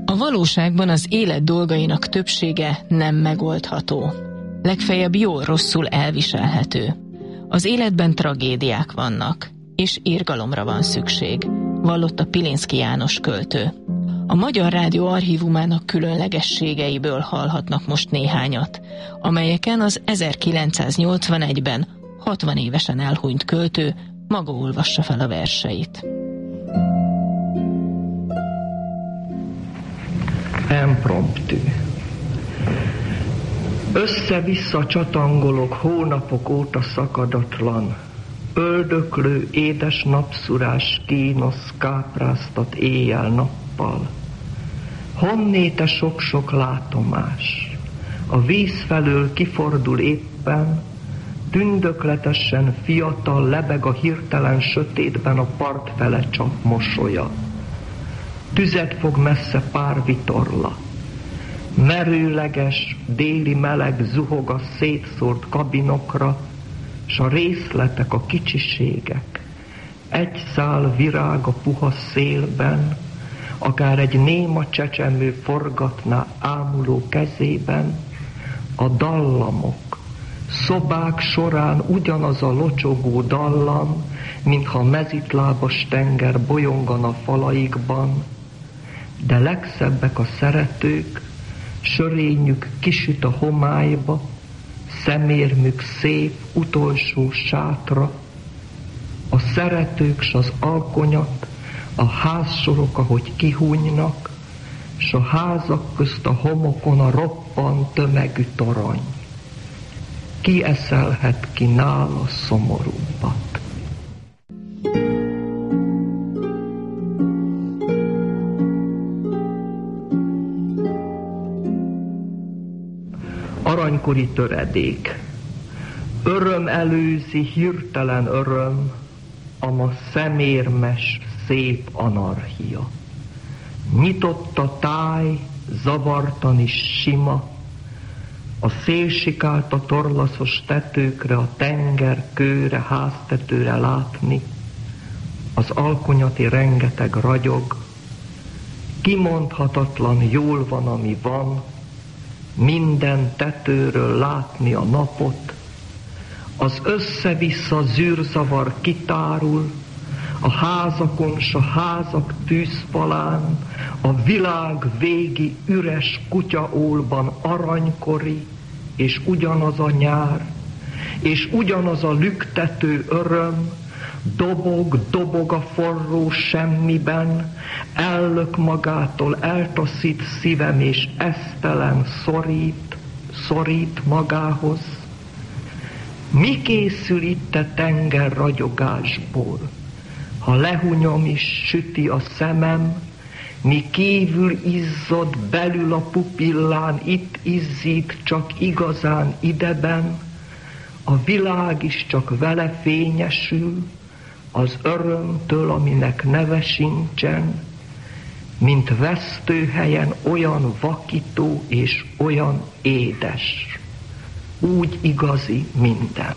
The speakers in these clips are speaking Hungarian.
A valóságban az élet dolgainak többsége nem megoldható. Legfeljebb jól-rosszul elviselhető. Az életben tragédiák vannak, és irgalomra van szükség, vallotta Pilinszky János költő. A Magyar Rádió archívumának különlegességeiből hallhatnak most néhányat, amelyeken az 1981-ben 60 évesen elhunyt költő maga olvassa fel a verseit. Impromptu. Össze-vissza csatangolok hónapok óta szakadatlan, öldöklő, édes napszurás, kínosz, kápráztat éjjel-nappal. Honné te sok-sok látomás, a víz felől kifordul éppen, tündökletesen fiatal, lebeg a hirtelen sötétben a part fele csap mosolya. Tüzet fog messze pár vitorla, merőleges, déli meleg zuhog a szétszórt kabinokra, s a részletek, a kicsiségek, egy szál virág a puha szélben, akár egy néma csecsemő forgatná ámuló kezében, a dallamok, szobák során ugyanaz a locsogó dallam, mintha mezitlábas tenger bolyongan a falaikban, de legszebbek a szeretők, sörényük kisüt a homályba, szemérmük szép utolsó sátra, a szeretők s az alkonyat, a házsorok, ahogy kihúnynak, s a házak közt a homokon a roppant tömegű torony. Ki eszelhet ki nála szomorúbbat? Aranykori töredék. Öröm előzi hirtelen öröm, ama szemérmes, szép anarchia. Nyitott a táj, zavartan is sima, a szél sikált a torlaszos tetőkre, a tenger kőre, háztetőre látni, az alkonyati rengeteg ragyog, kimondhatatlan jól van, ami van, minden tetőről látni a napot, az össze-vissza zűrzavar kitárul, a házakon s a házak tűzfalán, a világ végi üres kutyaólban aranykori, és ugyanaz a nyár, és ugyanaz a lüktető öröm, dobog a forró semmiben, ellök magától, eltaszít szívem, és esztelen szorít magához. Mi készül itt a tenger ragyogásból? Ha lehunyom is süti a szemem, mi kívül izzad belül a pupillán, itt izzít csak igazán ideben, a világ is csak vele fényesül, az örömtől, aminek neve sincsen, mint vesztőhelyen olyan vakító és olyan édes, úgy igazi minden.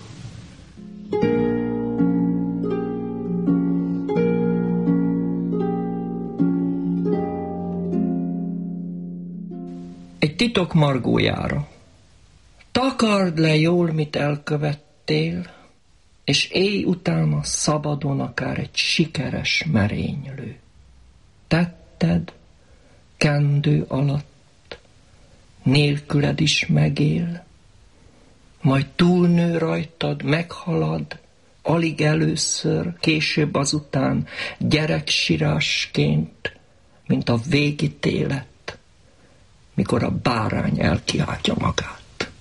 Egy titok margójára. Takard le jól, mit elkövettél, és éj utána szabadon akár egy sikeres merénylő. Tetted kendő alatt, nélküled is megél, majd túlnő rajtad, meghalad, alig először, később azután gyereksirásként, mint a végítélet, mikor a bárány elkiáltja magát.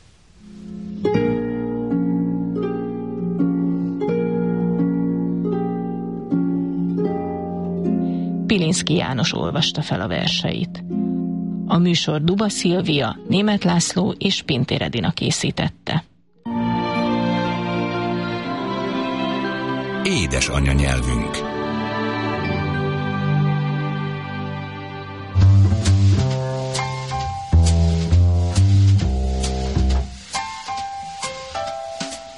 Pilinszky János olvasta fel a verseit. A műsor Duba Szilvia, Németh László és Pintér Edina készítette. Édes anyanyelvünk. Jó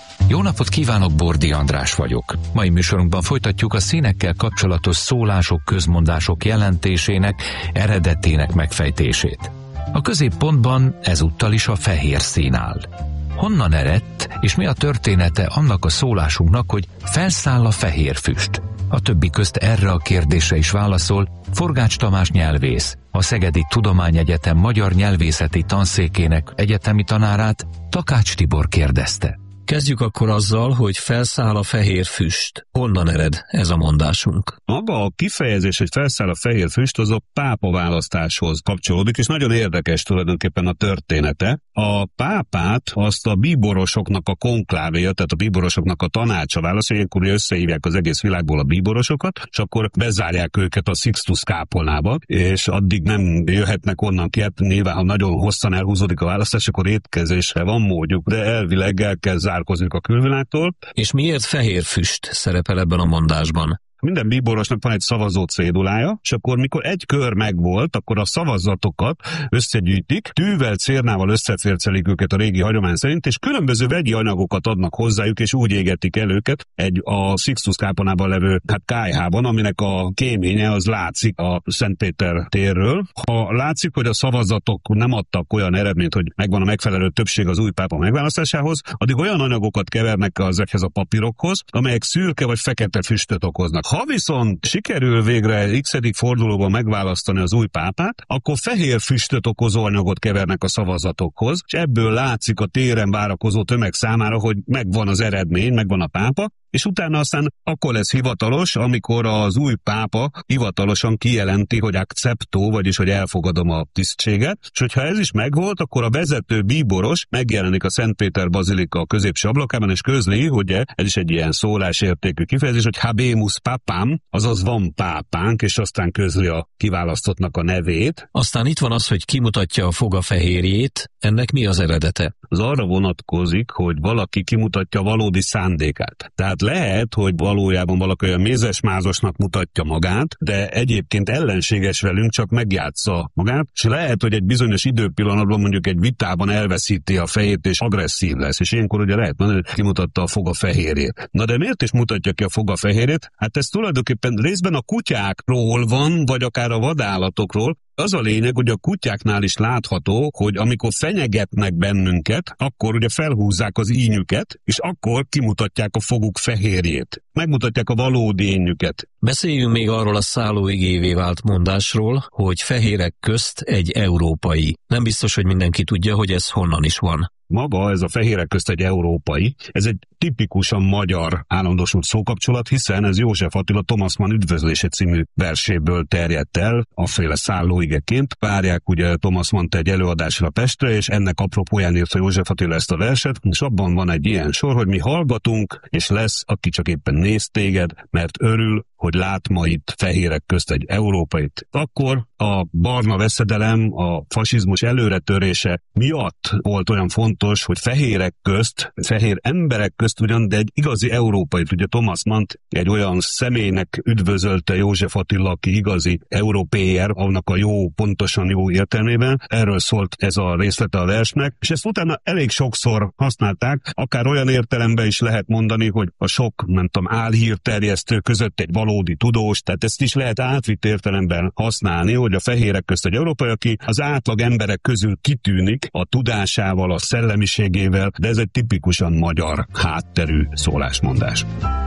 Jó napot kívánok, Bordi András vagyok. Mai műsorunkban folytatjuk a színekkel kapcsolatos szólások, közmondások jelentésének, eredetének megfejtését. A középpontban ezúttal is a fehér szín áll. Honnan eredt, és mi a története annak a szólásunknak, hogy felszáll a fehér füst? A többi közt erre a kérdésre is válaszol Forgács Tamás nyelvész, a Szegedi Tudományegyetem magyar nyelvészeti tanszékének egyetemi tanárát, Takács Tibor kérdezte. Kezdjük akkor azzal, hogy felszáll a fehér füst. Honnan ered ez a mondásunk? Maga a kifejezés, hogy felszáll a fehér füst, az a pápa választáshoz kapcsolódik, és nagyon érdekes tulajdonképpen a története. A pápát azt a bíborosoknak a konklávéja, tehát a bíborosoknak a tanácsa választja, ilyenkor összehívják az egész világból a bíborosokat, és akkor bezárják őket a Sixtus kápolnába, és addig nem jöhetnek onnan ki. Hát nyilván, ha nagyon hosszan elhúzódik a választás, akkor étkezésre van módjuk, de elvileg el kell zárkozni a külvilágtól. És miért fehér füst szerepel ebben a mondásban? Minden bíborosnak van egy szavazó cédulája, és akkor mikor egy kör megvolt, akkor a szavazatokat összegyűjtik, tűvel, cérnával összefércelik őket a régi hagyomány szerint, és különböző vegyi anyagokat adnak hozzájuk, és úgy égetik el őket a Sixtus kápolnában levő kályhában, aminek a kéménye az látszik a Szentpéter térről. Ha látszik, hogy a szavazatok nem adtak olyan eredményt, hogy megvan a megfelelő többség az új pápa megválasztásához, addig olyan anyagokat kevernek ezekhez a papírokhoz, amelyek szürke vagy fekete füstöt okoznak. Ha viszont sikerül végre x-edik fordulóban megválasztani az új pápát, akkor fehér füstöt okozó anyagot kevernek a szavazatokhoz, és ebből látszik a téren várakozó tömeg számára, hogy megvan az eredmény, megvan a pápa, és utána aztán akkor lesz hivatalos, amikor az új pápa hivatalosan kijelenti, hogy accepto, vagyis hogy elfogadom a tisztséget, és hogyha ez is megvolt, akkor a vezető bíboros megjelenik a Szentpéter bazilika középső ablakában, és közli, hogy ez is egy ilyen szólásértékű kifejezés, hogy habemus papam, azaz van pápánk, és aztán közli a kiválasztottnak a nevét. Aztán itt van az, hogy kimutatja a foga fehérjét, ennek mi az eredete? Az arra vonatkozik, hogy valaki kimutatja valódi szándékát. Tehát lehet, hogy valójában valaki olyan mézesmázosnak mutatja magát, de egyébként ellenséges velünk, csak megjátsza magát, és lehet, hogy egy bizonyos időpillanatban mondjuk egy vitában elveszíti a fejét, és agresszív lesz, és ilyenkor ugye lehet mondani, hogy kimutatta a foga fehérjét. Na de miért is mutatja ki a foga fehérjét? Hát ez tulajdonképpen részben a kutyákról van, vagy akár a vadállatokról. Az a lényeg, hogy a kutyáknál is látható, hogy amikor fenyegetnek bennünket, akkor ugye felhúzzák az ínyüket, és akkor kimutatják a foguk fehérjét. Megmutatják a valódi ínyüket. Beszéljünk még arról a szállóigévé vált mondásról, hogy fehérek közt egy európai. Nem biztos, hogy mindenki tudja, hogy ez honnan is van. Maga ez a fehérek közt egy európai, ez egy tipikusan magyar állandósult szókapcsolat, hiszen ez József Attila Thomas Mann Üdvözlése című verséből terjedt el, aféle szállóigeként. Várják ugye Thomas Mannt egy előadásra Pestre, és ennek apropóján írta József Attila ezt a verset, és abban van egy ilyen sor, hogy mi hallgatunk, és lesz, aki csak éppen néz téged, mert örül, hogy lát ma itt fehérek közt egy európait. Akkor a barna veszedelem, a fasizmus előretörése miatt volt olyan fontos, hogy fehérek közt, fehér emberek közt ugyan, de egy igazi európait. Ugye Thomas Mannt egy olyan személynek üdvözölte József Attila, aki igazi európéer, annak a jó, pontosan jó értelmében. Erről szólt ez a részlete a versnek, és ezt utána elég sokszor használták, akár olyan értelemben is lehet mondani, hogy a sok, nem tudom, álhírterjesztő között egy valódi tudós, tehát ezt is lehet átvitt értelemben használni, hogy a fehérek közt egy európai, aki az átlag emberek közül kitűnik a tudásával, a szellemiségével, de ez egy tipikusan magyar hátterű szólásmondás.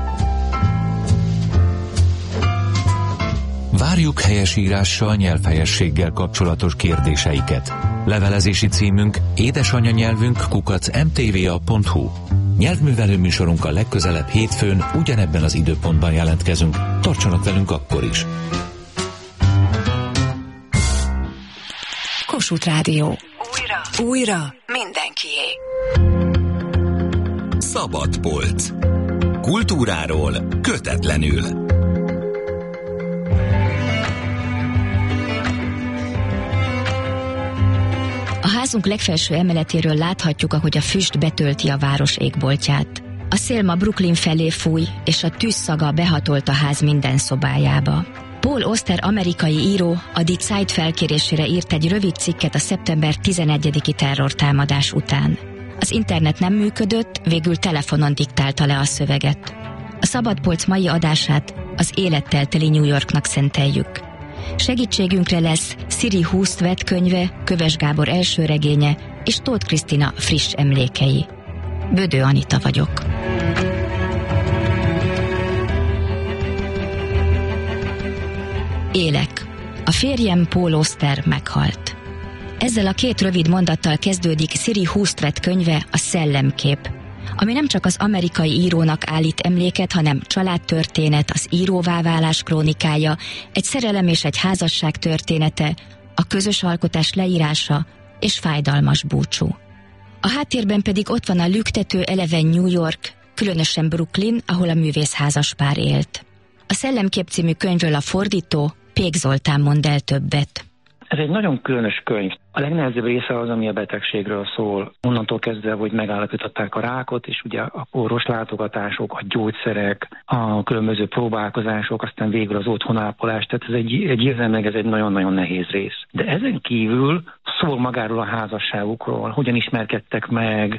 Várjuk helyesírással, nyelvhelyességgel kapcsolatos kérdéseiket. Levelezési címünk édesanyanyelvünk @mtva.hu. Nyelvművelő műsorunkkal legközelebb hétfőn ugyanebben az időpontban jelentkezünk. Tartsanak velünk akkor is! Kossuth Rádió. Újra mindenkié. Szabad polc. Kultúráról kötetlenül. A házunk legfelső emeletéről láthatjuk, ahogy a füst betölti a város égboltját. A szél ma Brooklyn felé fúj, és a tűzszaga behatolt a ház minden szobájába. Paul Auster amerikai író a Die Zeit felkérésére írt egy rövid cikket a szeptember 11-i terrortámadás után. Az internet nem működött, végül telefonon diktálta le a szöveget. A Szabadpolc mai adását az élettel teli New Yorknak szenteljük. Segítségünkre lesz Sziri Húsztvet könyve, Köves Gábor első regénye és Tóth Krisztina friss emlékei. Bödő Anita vagyok. Élek. A férjem Paul Auster meghalt. Ezzel a két rövid mondattal kezdődik Sziri Húsztvet könyve, a Szellemkép, ami nem csak az amerikai írónak állít emléket, hanem családtörténet, az íróvá válás krónikája, egy szerelem és egy házasság története, a közös alkotás leírása és fájdalmas búcsú. A háttérben pedig ott van a lüktető eleven New York, különösen Brooklyn, ahol a művészházas pár élt. A Szellemkép című könyvről a fordító, Pék Zoltán mond el többet. Ez egy nagyon különös könyv. A legnehezebb része az, ami a betegségről szól. Onnantól kezdve, hogy megállapították a rákot, és ugye a orvoslátogatások, a gyógyszerek, a különböző próbálkozások, aztán végül az otthonápolás. Tehát ez érzelmileg ez egy nagyon-nagyon nehéz rész. De ezen kívül szól magáról a házasságukról, hogyan ismerkedtek meg,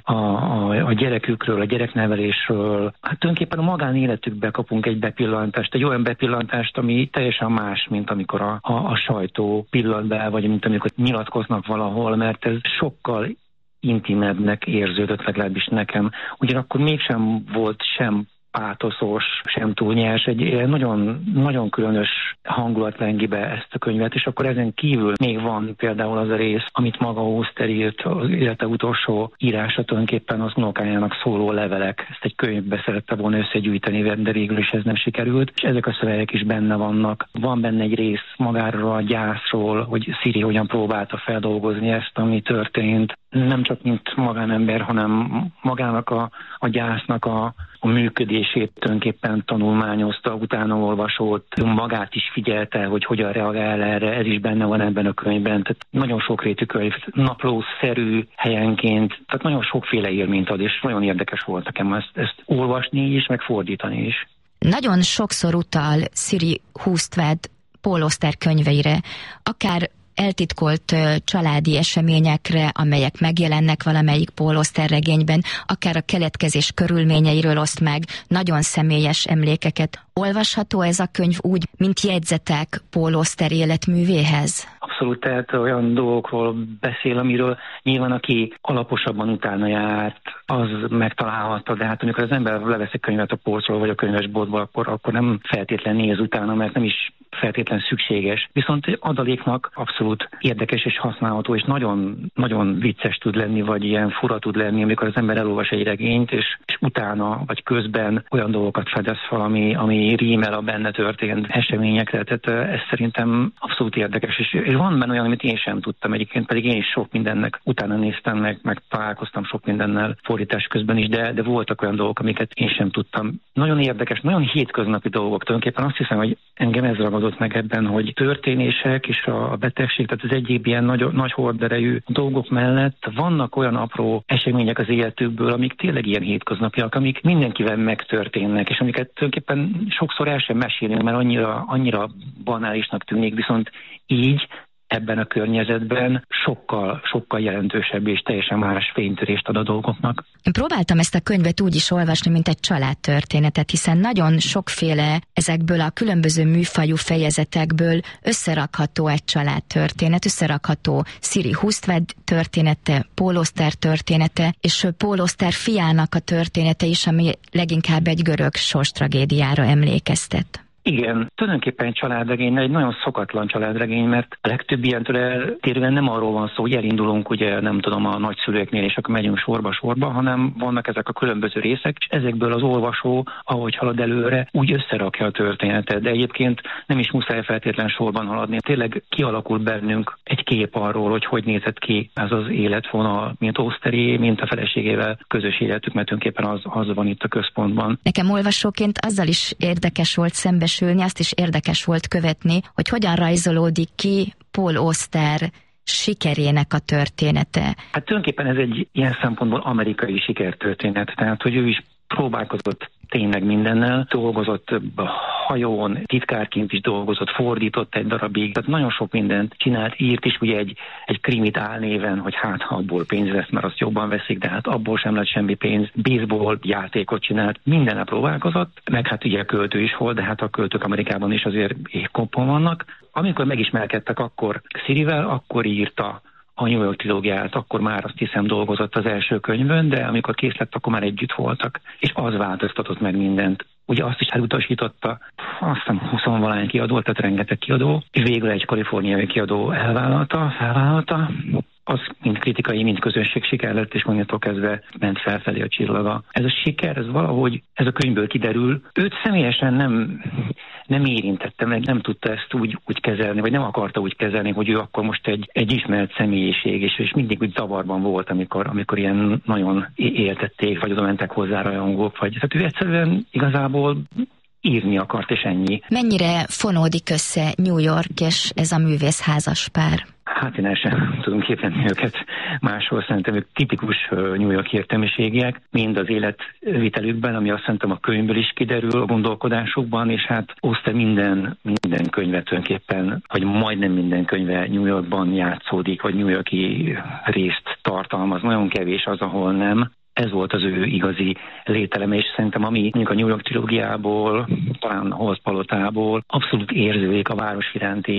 a gyerekükről, a gyereknevelésről. Hát tulajdonképpen a magánéletükbe kapunk egy bepillantást, egy olyan bepillantást, ami teljesen más, mint amikor a sajtó pillant be, vagy mint amikor nyilatkoznak valahol, mert ez sokkal intimebbnek érződött, legalábbis nekem. Ugyanakkor mégsem volt sem pátoszos, sem túl nyers, egy nagyon, nagyon különös hangulat lengi be ezt a könyvet, és akkor ezen kívül még van például az a rész, amit maga Auster írt, az élete utolsó írása, tulajdonképpen az unokájának szóló levelek. Ezt egy könyvbe szerette volna összegyűjteni, de végül is ez nem sikerült, és ezek a szövegek is benne vannak. Van benne egy rész magáról a gyászról, hogy Sziri hogyan próbálta feldolgozni ezt, ami történt. Nem csak mint magánember, hanem magának a gyásznak a működését tulajdonképpen tanulmányozta, utána olvasott, magát is figyelte, hogy hogyan reagál erre, ez is benne van ebben a könyvben. Tehát nagyon sokrétű könyv, naplószerű helyenként, tehát nagyon sokféle élményt ad, és nagyon érdekes volt nekem ezt olvasni is, meg fordítani is. Nagyon sokszor utal Sziri Húsztvet Paul Auster könyveire, akár eltitkolt családi eseményekre, amelyek megjelennek valamelyik Paul Auster regényben, akár a keletkezés körülményeiről oszt meg nagyon személyes emlékeket. Olvasható ez a könyv úgy, mint jegyzetek Paul Auster életművéhez? Abszolút, tehát olyan dolgokról beszél, amiről nyilván aki alaposabban utána járt, az megtalálhatta, de hát amikor az ember levesz egy könyvet a polcról vagy a könyvesboltból, akkor nem feltétlen néz utána, mert nem is feltétlen szükséges. Viszont adaléknak abszolút érdekes és használható, és nagyon, nagyon vicces tud lenni, vagy ilyen fura tud lenni, amikor az ember elolvas egy regényt, és utána, vagy közben olyan dolgokat fedez fel, ami rímel a benne történt eseményekre. Tehát ez szerintem abszolút érdekes, és van benne olyan, amit én sem tudtam egyébként, pedig én is sok mindennek utána néztem meg találkoztam sok mindennel fordítás közben is, de voltak olyan dolgok, amiket én sem tudtam. Nagyon érdekes, nagyon hétköznapi dolgok. Tulajdonképpen azt hiszem, hogy engem ez ragadott meg ebben, hogy történések és a betegség, tehát az egyéb ilyen nagy horderejű dolgok mellett vannak olyan apró események az életükből, amik tényleg ilyen hétköznapiak, amik mindenkivel megtörténnek, és amiket tulajdonképpen sokszor el sem mesélünk, mert annyira banálisnak tűnik, viszont így ebben a környezetben sokkal jelentősebb és teljesen más fénytörést ad a dolgoknak. Én próbáltam ezt a könyvet úgy is olvasni, mint egy családtörténetet, hiszen nagyon sokféle ezekből a különböző műfajú fejezetekből összerakható egy családtörténet, összerakható Sziri Húsztvet története, Paul Auster története, és Paul Auster fiának a története is, ami leginkább egy görög sorstragédiára emlékeztet. Igen, tulajdonképpen egy családregény, egy nagyon szokatlan családregény, mert a legtöbb ilyentől eltérően nem arról van szó, hogy elindulunk ugye nem tudom a nagyszülőknél, és akkor megyünk sorba, hanem vannak ezek a különböző részek, és ezekből az olvasó, ahogy halad előre, úgy összerakja a történetet. De egyébként nem is muszáj feltétlen sorban haladni. Tényleg kialakult bennünk egy kép arról, hogy nézett ki ez az életvonal, mint Austeré, mint a feleségével közös életük, mert tulajdonképpen az van itt a központban. Nekem olvasóként azzal is érdekes volt szembesülni, azt is érdekes volt követni, hogy hogyan rajzolódik ki Paul Auster sikerének a története. Hát tulajdonképpen ez egy ilyen szempontból amerikai sikertörténet, tehát hogy ő is próbálkozott tényleg mindennel. Dolgozott hajón, titkárként is dolgozott, fordított egy darabig, tehát nagyon sok mindent csinált, írt is ugye egy krimit álnéven, hogy hát ha abból pénz lesz, mert azt jobban veszik, de hát abból sem lett semmi pénz. Baseball játékot csinált, mindennel próbálkozott, meg hát ugye költő is volt, de hát a költők Amerikában is azért évkompon vannak. Amikor megismerkedtek akkor Cirivel, akkor írta a New York trilógiát, akkor már azt hiszem dolgozott az első könyvön, de amikor kész lett, akkor már együtt voltak, és az változtatott meg mindent. Ugye azt is elutasította, azt hiszem 20-valány kiadó, tehát rengeteg kiadó, és végül egy kaliforniai kiadó felvállalta. Az mind kritikai, mind közönség siker lett, és mondjától kezdve ment felfelé a csillaga. Ez a siker, ez valahogy, ez a könyvből kiderül. Őt személyesen nem érintette meg, nem tudta ezt úgy kezelni, vagy nem akarta úgy kezelni, hogy ő akkor most egy ismert személyiség, és mindig úgy zavarban volt, amikor ilyen nagyon éltették, vagy oda mentek hozzá rajongók, vagy tehát ő egyszerűen igazából írni akart, és ennyi. Mennyire fonódik össze New York és ez a művészházas pár? Hát én el sem tudom képzelni őket máshol, szerintem ők tipikus New York értelmiségiek, mind az életvitelükben, ami azt szerintem a könyvből is kiderül, a gondolkodásukban, és hát Auster minden könyve tulajdonképpen, vagy majdnem minden könyve New Yorkban játszódik, vagy New Yorki részt tartalmaz, nagyon kevés az, ahol nem. Ez volt az ő igazi lételeme, és szerintem ami mondjuk a New York trilógiából, talán Holz palotából abszolút érződik a város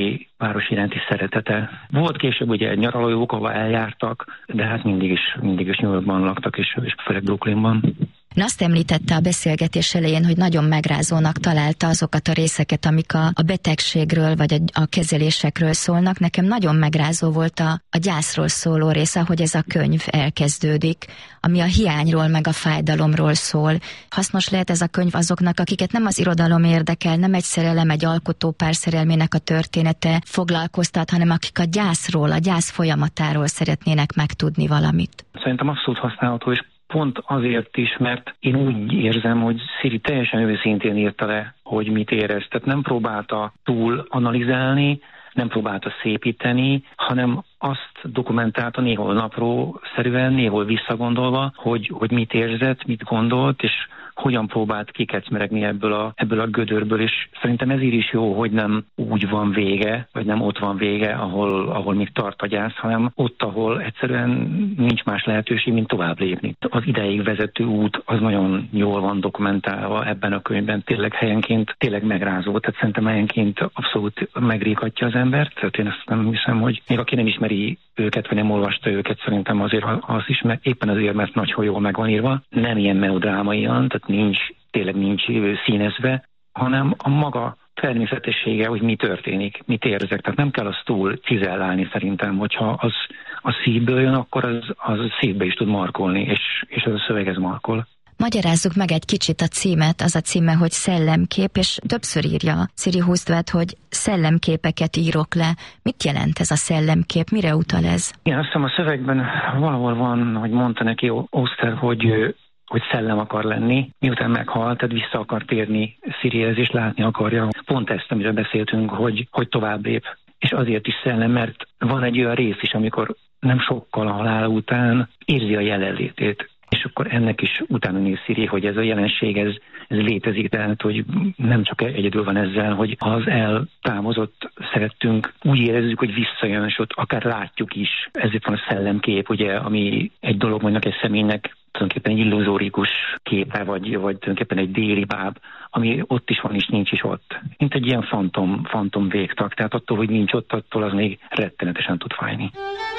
iránti szeretete. Volt később ugye nyaralójók, ahol eljártak, de hát mindig is New Yorkban laktak, és főleg Brooklynban. Azt említette a beszélgetés elején, hogy nagyon megrázónak találta azokat a részeket, amik a betegségről vagy a kezelésekről szólnak. Nekem nagyon megrázó volt a gyászról szóló része, hogy ez a könyv elkezdődik, ami a hiányról meg a fájdalomról szól. Hasznos lehet ez a könyv azoknak, akiket nem az irodalom érdekel, nem egy szerelem, egy alkotópár szerelmének a története foglalkoztat, hanem akik a gyászról, a gyász folyamatáról szeretnének megtudni valamit. Szerintem abszolút használható, és pont azért is, mert én úgy érzem, hogy Ciri teljesen őszintén írta le, hogy mit érez. Tehát nem próbálta túl analizálni, nem próbálta szépíteni, hanem azt dokumentálta néhol napról szerűen, néhol visszagondolva, hogy mit érzett, mit gondolt, és hogyan próbált kikecmeregni ebből a gödörből, és szerintem ezért is jó, hogy nem úgy van vége, vagy nem ott van vége, ahol még tart a gyász, hanem ott, ahol egyszerűen nincs más lehetőség, mint tovább lépni. Az ideig vezető út az nagyon jól van dokumentálva ebben a könyvben, tényleg helyenként, tényleg megrázó, tehát szerintem helyenként abszolút megrékatja az embert, tehát én ezt nem hiszem, hogy még aki nem ismeri őket, vagy nem olvasta őket, szerintem azért az is, éppen azért, mert nagyon jól meg van írva, nem ilyen melodrámaian, tehát tényleg nincs színezve, hanem a maga természetessége, hogy mi történik, mit érzek. Tehát nem kell azt túl cizellálni szerintem, hogyha az a szívből jön, akkor az szívbe is tud markolni, és ez a szöveg ez markol. Magyarázzuk meg egy kicsit a címet, az a címe, hogy Szellemkép, és többször írja Ciri Hustvedt, hogy szellemképeket írok le. Mit jelent ez a szellemkép? Mire utal ez? Igen, azt hiszem a szövegben valahol van, hogy mondta neki Auster, hogy szellem akar lenni, miután meghalt, tehát vissza akar térni Cirihez, és látni akarja pont ezt, amiről beszéltünk, hogy tovább lép. És azért is szellem, mert van egy olyan rész is, amikor nem sokkal a halála után érzi a jelenlétét. És akkor ennek is utána néz Ciri, hogy ez a jelenség, ez létezik, tehát hogy nem csak egyedül van ezzel, hogy az eltávozott szerettünk, úgy érezzük, hogy visszajön, és ott akár látjuk is. Ezért van a szellemkép, ugye, ami egy dolog, mondjuk egy személynek tulajdonképpen egy illuzórikus képe, vagy tulajdonképpen egy déli báb, ami ott is van, és nincs is ott. Mint egy ilyen fantom végtag, tehát attól, hogy nincs ott, attól az még rettenetesen tud fájni.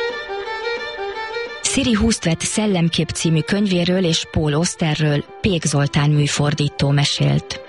Ciri Hustvedt Szellemkép című könyvéről és Paul Austerről Pék Zoltán műfordító mesélt.